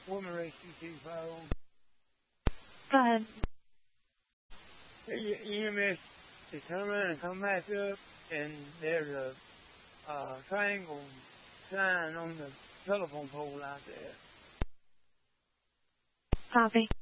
woman race 225. Go ahead. EMS is turn around and come back up, and there's a triangle sign on the telephone pole out there. Copy.